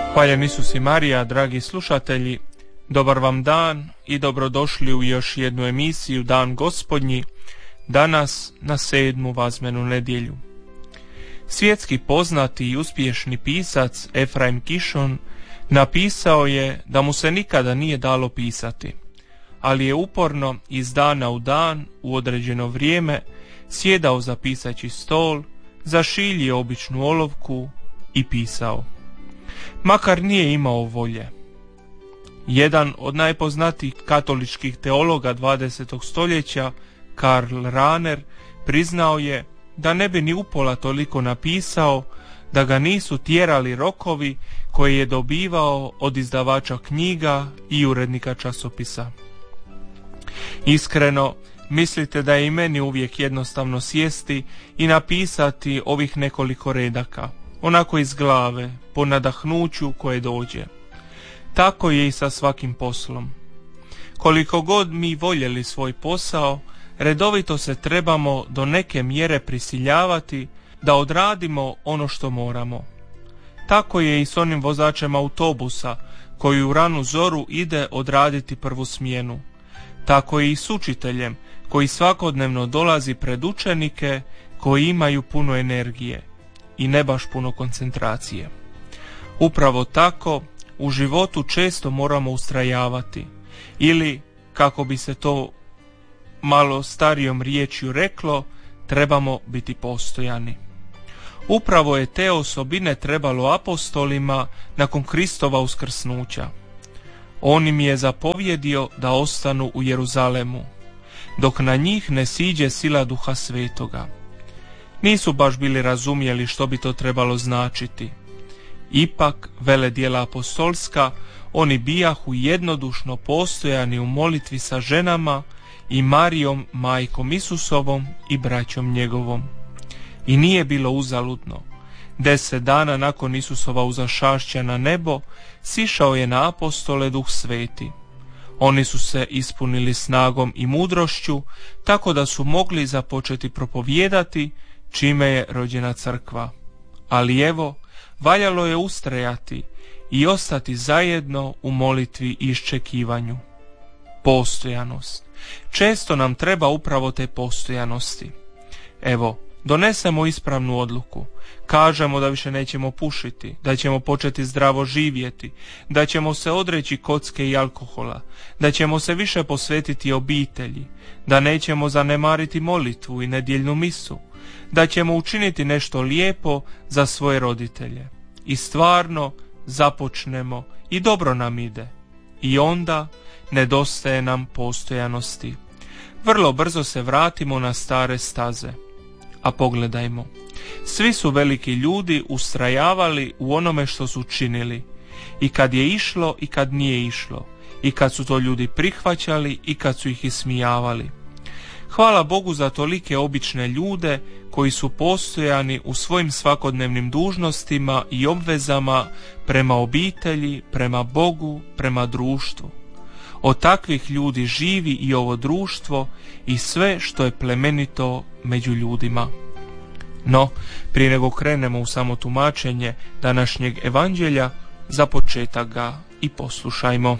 Hvaljen Isus i Marija, dragi slušatelji, dobar vam dan i dobrodošli u još jednu emisiju Dan Gospodnji, danas na 7. vazmenu nedjelju. Svjetski poznati i uspješni pisac Efraim Kishon napisao je da mu se nikada nije dalo pisati, ali je uporno iz dana u dan u određeno vrijeme sjedao za pisaći stol, zašiljio običnu olovku i pisao, makar nije imao volje. Jedan od najpoznatijih katoličkih teologa 20. stoljeća, Karl Rahner, priznao je da ne bi ni upola toliko napisao da ga nisu tjerali rokovi koje je dobivao od izdavača knjiga i urednika časopisa. Iskreno, mislite da je i meni uvijek jednostavno sjesti i napisati ovih nekoliko redaka, onako iz glave, po nadahnuću koje dođe. Tako je i sa svakim poslom. Koliko god mi voljeli svoj posao, redovito se trebamo do neke mjere prisiljavati da odradimo ono što moramo. Tako je i s onim vozačem autobusa koji u ranu zoru ide odraditi prvu smjenu. Tako je i s učiteljem koji svakodnevno dolazi pred učenike koji imaju puno energije i ne baš puno koncentracije. Upravo tako u životu često moramo ustrajavati ili, kako bi se to malo starijom riječju reklo, trebamo biti postojani. Upravo je te osobine trebalo apostolima nakon Kristova uskrsnuća. On im je zapovjedio da ostanu u Jeruzalemu, dok na njih ne siđe sila Duha Svetoga. Nisu baš bili razumjeli što bi to trebalo značiti. Ipak, vele djela apostolska, oni bijahu jednodušno postojani u molitvi sa ženama i Marijom, majkom Isusovom i braćom njegovom. I nije bilo uzaludno. 10 dana nakon Isusova uzašašća na nebo, sišao je na apostole Duh Sveti. Oni su se ispunili snagom i mudrošću, tako da su mogli započeti propovijedati, čime je rođena crkva. Ali evo, valjalo je ustrajati i ostati zajedno u molitvi i iščekivanju. Postojanost. Često nam treba upravo te postojanosti. Evo, donesemo ispravnu odluku, kažemo da više nećemo pušiti, da ćemo početi zdravo živjeti, da ćemo se odreći kocke i alkohola, da ćemo se više posvetiti obitelji, da nećemo zanemariti molitvu i nedjeljnu misu, da ćemo učiniti nešto lijepo za svoje roditelje. I stvarno započnemo i dobro nam ide. I onda nedostaje nam postojanosti. Vrlo brzo se vratimo na stare staze. A pogledajmo, svi su veliki ljudi ustrajavali u onome što su činili. I kad je išlo i kad nije išlo. I kad su to ljudi prihvaćali i kad su ih ismijavali. Hvala Bogu za tolike obične ljude koji su postojani u svojim svakodnevnim dužnostima i obvezama prema obitelji, prema Bogu, prema društvu. Od takvih ljudi živi i ovo društvo i sve što je plemenito među ljudima. No, prije nego krenemo u samo tumačenje današnjeg evanđelja, za početak ga i poslušajmo.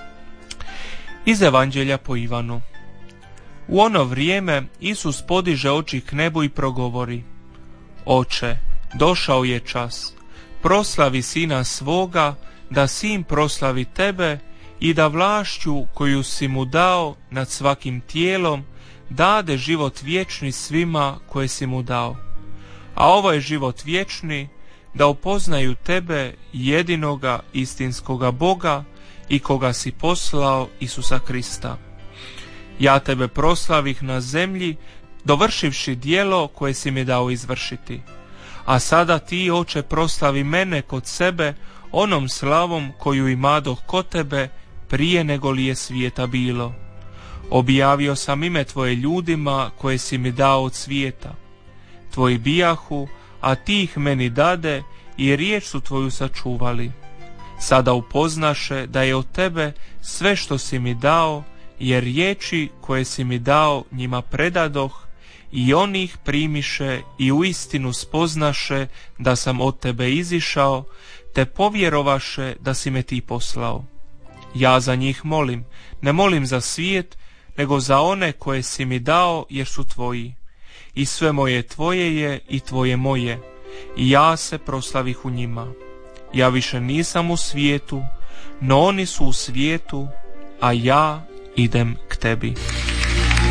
Iz evanđelja po Ivanu. U ono vrijeme Isus podiže oči k nebu i progovori: Oče, došao je čas, proslavi sina svoga, da sin proslavi tebe i da vlašću koju si mu dao nad svakim tijelom dade život vječni svima koje si mu dao. A ovo je život vječni, da upoznaju tebe, jedinoga istinskoga Boga i koga si poslao, Isusa Krista. Ja tebe proslavih na zemlji, dovršivši djelo koje si mi dao izvršiti. A sada ti, Oče, proslavi mene kod sebe onom slavom koju imadoh kod tebe prije nego li je svijeta bilo. Objavio sam ime tvoje ljudima koje si mi dao od svijeta. Tvoji bijahu, a ti ih meni dade i riječ su tvoju sačuvali. Sada upoznaše da je od tebe sve što si mi dao, jer riječi koje si mi dao njima predadoh i oni ih primiše i uistinu spoznaše da sam od tebe izišao, te povjerovaše da si me ti poslao. Ja za njih molim, ne molim za svijet, nego za one koje si mi dao jer su tvoji. I sve moje tvoje je i tvoje moje, i ja se proslavih u njima. Ja više nisam u svijetu, no oni su u svijetu, a ja idem k tebi.